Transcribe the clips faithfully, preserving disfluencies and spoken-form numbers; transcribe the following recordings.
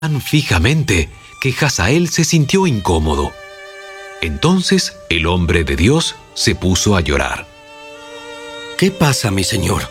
tan fijamente que Hazael se sintió incómodo. Entonces el hombre de Dios se puso a llorar. ¿Qué pasa, mi señor?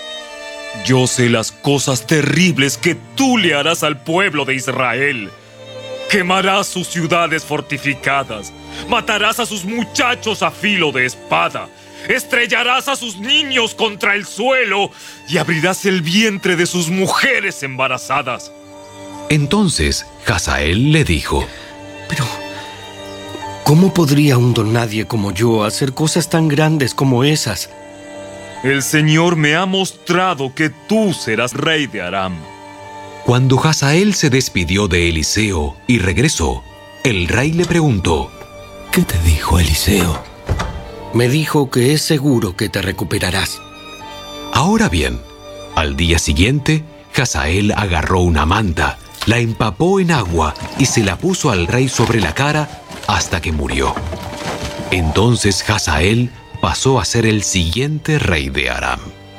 Yo sé las cosas terribles que tú le harás al pueblo de Israel. Quemarás sus ciudades fortificadas, matarás a sus muchachos a filo de espada, estrellarás a sus niños contra el suelo y abrirás el vientre de sus mujeres embarazadas. Entonces Hazael le dijo: Pero, ¿cómo podría un don nadie como yo hacer cosas tan grandes como esas? El Señor me ha mostrado que tú serás rey de Aram. Cuando Hazael se despidió de Eliseo y regresó, el rey le preguntó: ¿Qué te dijo Eliseo? Me dijo que es seguro que te recuperarás. Ahora bien, al día siguiente, Hazael agarró una manta, la empapó en agua y se la puso al rey sobre la cara hasta que murió. Entonces Hazael pasó a ser el siguiente rey de Aram.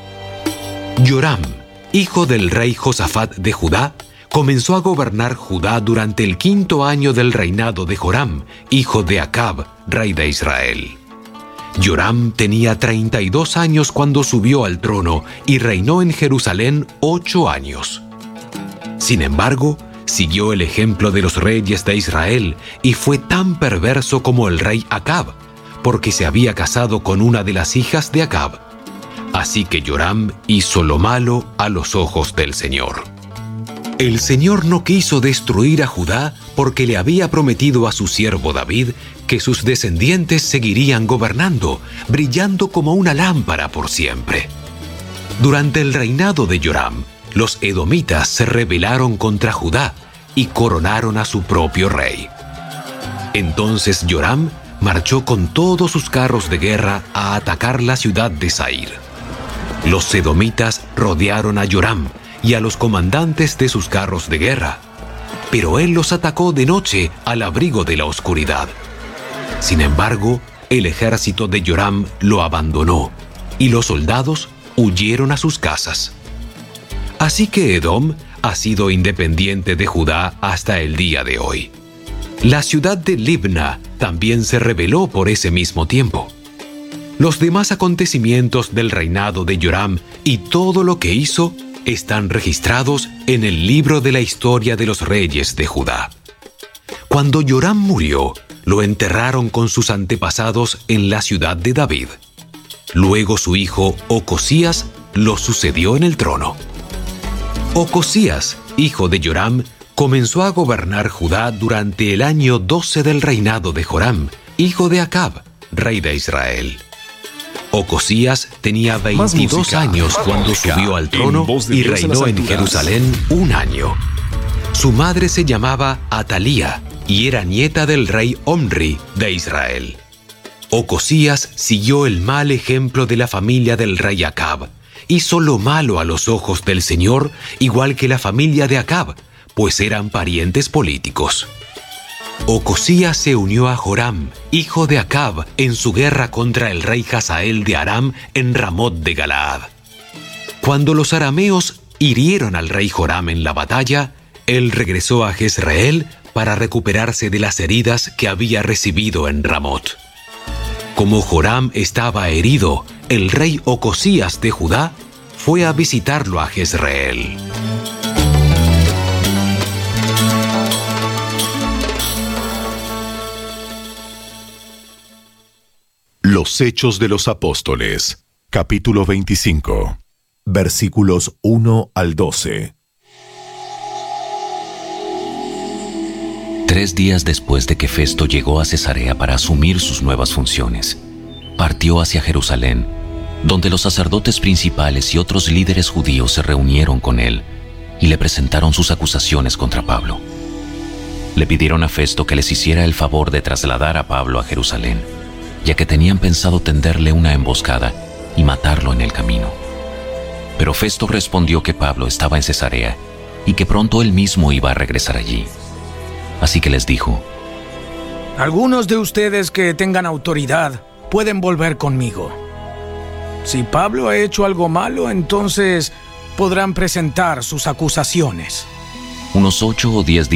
Yoram, hijo del rey Josafat de Judá, comenzó a gobernar Judá durante el quinto año del reinado de Joram, hijo de Acab, rey de Israel. Yoram tenía treinta y dos años cuando subió al trono y reinó en Jerusalén ocho años. Sin embargo, siguió el ejemplo de los reyes de Israel y fue tan perverso como el rey Acab, porque se había casado con una de las hijas de Acab. Así que Yoram hizo lo malo a los ojos del Señor. El Señor no quiso destruir a Judá porque le había prometido a su siervo David que sus descendientes seguirían gobernando, brillando como una lámpara por siempre. Durante el reinado de Yoram, los edomitas se rebelaron contra Judá y coronaron a su propio rey. Entonces Yoram marchó con todos sus carros de guerra a atacar la ciudad de Zair. Los edomitas rodearon a Yoram y a los comandantes de sus carros de guerra, pero él los atacó de noche al abrigo de la oscuridad. Sin embargo, el ejército de Yoram lo abandonó y los soldados huyeron a sus casas. Así que Edom ha sido independiente de Judá hasta el día de hoy. La ciudad de Libna también se rebeló por ese mismo tiempo. Los demás acontecimientos del reinado de Yoram y todo lo que hizo están registrados en el libro de la historia de los reyes de Judá. Cuando Yoram murió, lo enterraron con sus antepasados en la ciudad de David. Luego su hijo Ocosías lo sucedió en el trono. Ocosías, hijo de Yoram, comenzó a gobernar Judá durante el año doce del reinado de Joram, hijo de Acab, rey de Israel. Ocosías tenía veintidós música, años cuando música, subió al trono y reinó en Jerusalén un año. Su madre se llamaba Atalía y era nieta del rey Omri de Israel. Ocosías siguió el mal ejemplo de la familia del rey Acab. Hizo lo malo a los ojos del Señor, igual que la familia de Acab, pues eran parientes políticos. Ocosías se unió a Joram, hijo de Acab, en su guerra contra el rey Hazael de Aram en Ramot de Galaad. Cuando los arameos hirieron al rey Joram en la batalla, él regresó a Jezreel para recuperarse de las heridas que había recibido en Ramot. Como Joram estaba herido, el rey Ocosías de Judá fue a visitarlo a Jezreel. Los Hechos de los Apóstoles, capítulo veinticinco, versículos uno al doce. Tres días después de que Festo llegó a Cesarea para asumir sus nuevas funciones, partió hacia Jerusalén, donde los sacerdotes principales y otros líderes judíos se reunieron con él y le presentaron sus acusaciones contra Pablo. Le pidieron a Festo que les hiciera el favor de trasladar a Pablo a Jerusalén, ya que tenían pensado tenderle una emboscada y matarlo en el camino. Pero Festo respondió que Pablo estaba en Cesarea y que pronto él mismo iba a regresar allí. Así que les dijo: algunos de ustedes que tengan autoridad pueden volver conmigo. Si Pablo ha hecho algo malo, entonces podrán presentar sus acusaciones. Unos ocho o diez